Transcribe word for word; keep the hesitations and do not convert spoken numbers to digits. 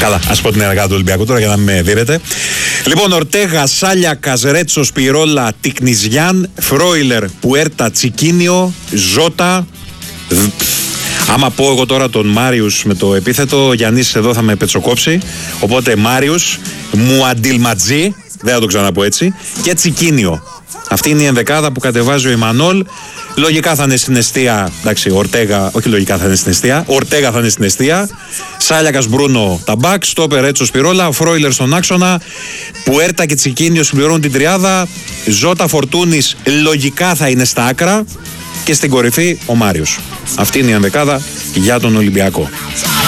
Καλά, ας πω την ενδεκάδα του Ολυμπιακού τώρα για να μην με δίνετε. Λοιπόν, Ορτέγα, Σάλια, Καζρέτσο, Σπυρόλα, Τικνιζιάν, Φρόιλερ, Πουέρτα, Τσικίνιο, Ζώτα. Άμα πω εγώ τώρα τον Μάριους με το επίθετο, ο Γιάννης εδώ θα με πετσοκόψει. Οπότε Μάριους, Μουαντιλματζή, δεν θα το ξαναπώ έτσι, και Τσικίνιο. Αυτή είναι η ενδεκάδα που κατεβάζει ο Ιμανόλ. Λογικά θα είναι στην εστία. Εντάξει, Ορτέγα, όχι λογικά θα είναι στην εστία. Ορτέγα θα είναι στην εστία. Σάλιακας, Μπρούνο, τα μπακ. Στόπερ, Έτσο, Σπυρόλα. Φρόιλερ στον άξονα. Πουέρτα και Τσικίνιο συμπληρώνουν την τριάδα. Ζώτα, Φορτούνης λογικά θα είναι στα άκρα. Και στην κορυφή ο Μάριος. Αυτή είναι η ενδεκάδα για τον Ολυμπιακό.